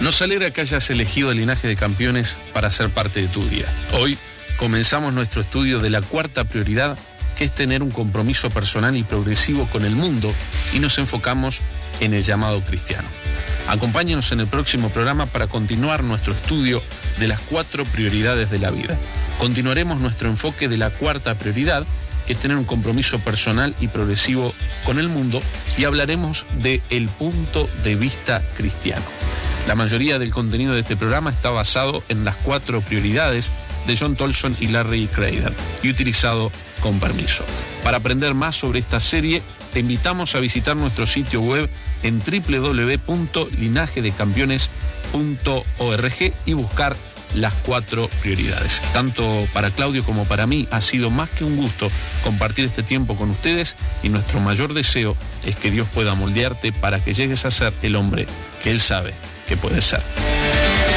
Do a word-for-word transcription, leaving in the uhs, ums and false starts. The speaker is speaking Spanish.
Nos alegra que hayas elegido el Linaje de Campeones para ser parte de tu día. Hoy comenzamos nuestro estudio de la cuarta prioridad, que es tener un compromiso personal y progresivo con el mundo, y nos enfocamos en el llamado cristiano. Acompáñanos en el próximo programa para continuar nuestro estudio de las cuatro prioridades de la vida. Continuaremos nuestro enfoque de la cuarta prioridad, que es tener un compromiso personal y progresivo con el mundo, y hablaremos de el punto de vista cristiano. La mayoría del contenido de este programa está basado en las cuatro prioridades de John Tolson y Larry Craden y utilizado con permiso. Para aprender más sobre esta serie, te invitamos a visitar nuestro sitio web en doble u doble u doble u punto linaje de campeones punto org y buscar las cuatro prioridades. Tanto para Claudio como para mí ha sido más que un gusto compartir este tiempo con ustedes, y nuestro mayor deseo es que Dios pueda moldearte para que llegues a ser el hombre que Él sabe que puedes ser.